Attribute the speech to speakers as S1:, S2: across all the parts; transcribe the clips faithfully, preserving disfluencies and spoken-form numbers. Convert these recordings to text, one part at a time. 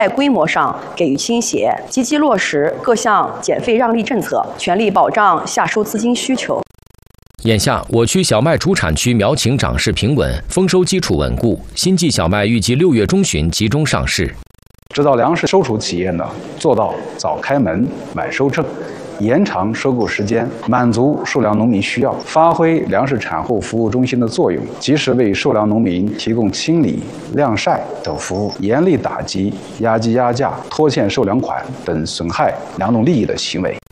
S1: 在规模上给予倾斜，积极落实各项减费让利政策，全力保障下收资金需求。
S2: 眼下，我区小麦主产区苗情涨势平稳，丰收基础稳固，新季小麦预计六月中旬集中上市。
S3: 指导粮食收储企业呢，做到早开门、晚收正，延长收购时间，满足受粮农民需要，发挥粮食产后服务中心的作用，及时为受粮农民提供清理、晾晒等服务，严厉打击压鸡压价、拖欠受粮款等损害粮农利益的行为。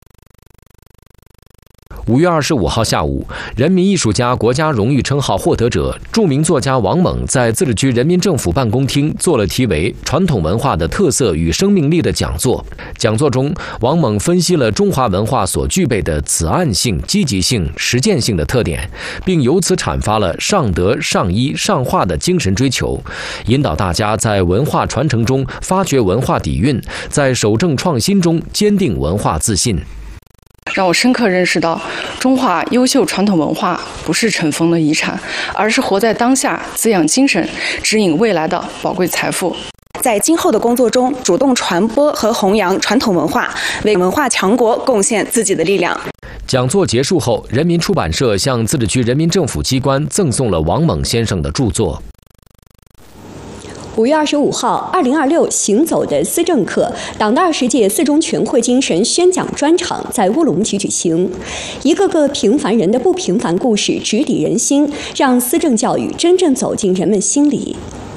S2: 五月二十五号下午，人民艺术家国家荣誉称号获得者、著名作家王蒙在自治区人民政府办公厅做了题为“传统文化的特色与生命力”的讲座。讲座中，王蒙分析了中华文化所具备的子岸性、积极性、实践性的特点，并由此阐发了上德、上医、上化的精神追求，引导大家在文化传承中发掘文化底蕴，在守正创新中坚定文化自信。
S4: 让我深刻认识到，中华优秀传统文化不是尘封的遗产，而是活在当下、滋养精神、指引未来的宝贵财富。
S5: 在今后的工作中，主动传播和弘扬传统文化，为文化强国贡献自己的力量。
S2: 讲座结束后，人民出版社向自治区人民政府机关赠送了王蒙先生的著作。
S6: 五月二十五号，二零二六行走的思政课党的二十届四中全会精神宣讲专场在乌鲁木齐举行，一个个平凡人的不平凡故事直抵人心，让思政教育真正走进人们心里。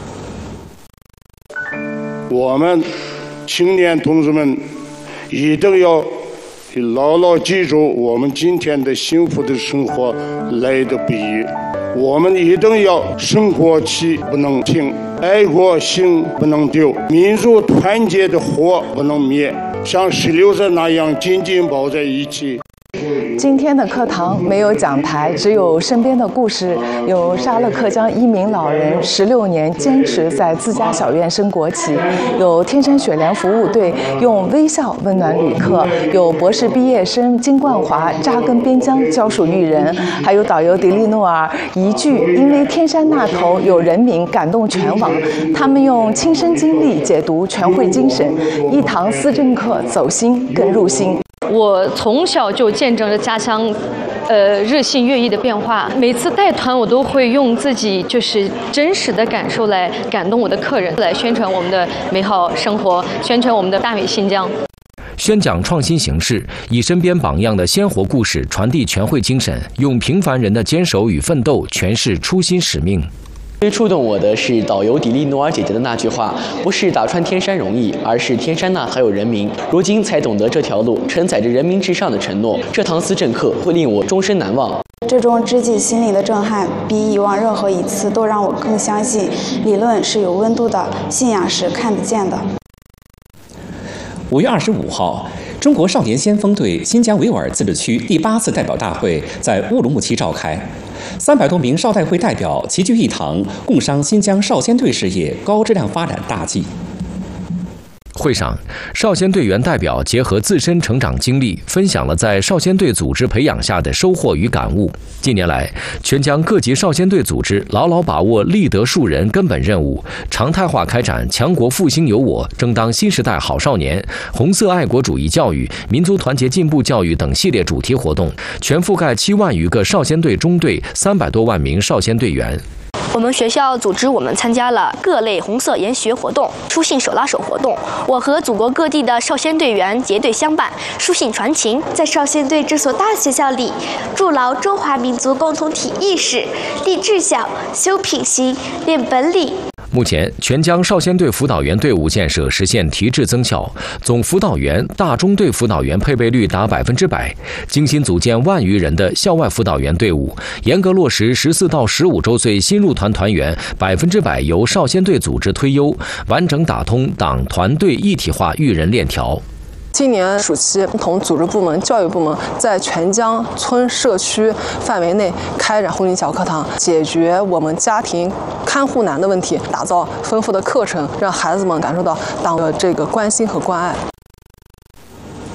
S7: 我们青年同志们一定要牢牢记住，我们今天的幸福的生活来的不易。我们一定要生活气不能停，爱国心不能丢，民族团结的火不能灭，像石榴子那样紧紧抱在一起。
S8: 今天的课堂没有讲台，只有身边的故事。有沙勒克江一名老人十六年坚持在自家小院升国旗，有天山雪莲服务队用微笑温暖旅客，有博士毕业生金冠华扎根边疆教书育人，还有导游迪利诺尔一句“因为天山那头有人民”感动全网。他们用亲身经历解读全会精神，一堂思政课走心更入心。
S9: 我从小就见证着家乡，呃，日新月异的变化。每次带团，我都会用自己就是真实的感受来感动我的客人，来宣传我们的美好生活，宣传我们的大美新疆。
S2: 宣讲创新形式，以身边榜样的鲜活故事传递全会精神，用平凡人的坚守与奋斗诠释初心使命。
S10: 最触动我的是导游迪丽诺尔姐姐的那句话：不是打穿天山容易，而是天山那还有人民。如今才懂得这条路承载着人民至上的承诺，这堂思政课会令我终身难忘。
S11: 这种直击心灵的震撼，比以往任何一次都让我更相信，理论是有温度的，信仰是看得见的。
S12: 五月二十五号，中国少年先锋队新疆维吾尔自治区第八次代表大会在乌鲁木齐召开。三百多名少代会代表齐聚一堂，共商新疆少先队事业高质量发展大计。
S2: 会上，少先队员代表结合自身成长经历，分享了在少先队组织培养下的收获与感悟。近年来，全疆各级少先队组织牢牢把握立德树人根本任务，常态化开展强国复兴有我、争当新时代好少年、红色爱国主义教育、民族团结进步教育等系列主题活动，全覆盖七万余个少先队中队，三百多万名少先队员。
S13: 我们学校组织我们参加了各类红色研学活动、书信手拉手活动。我和祖国各地的少先队员结队相伴，书信传情，
S14: 在少先队这所大学校里，筑牢中华民族共同体意识，立志向、修品行、练本领。
S2: 目前，全疆少先队辅导员队伍建设实现提质增效，总辅导员、大中队辅导员配备率达百分之百，精心组建万余人的校外辅导员队伍，严格落实十四到十五周岁新入团团员百分之百由少先队组织推优，完整打通党团队一体化育人链条。
S15: 今年暑期，同组织部门、教育部门在全疆村社区范围内开展红领小课堂，解决我们家庭看护难的问题，打造丰富的课程，让孩子们感受到党的这个关心和关爱。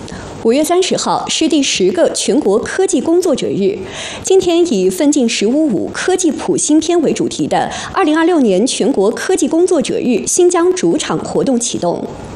S6: 五月三十号是第十个全国科技工作者日。今天以“奋进十五五科技谱新篇”为主题的二零二六年全国科技工作者日新疆主场活动启动。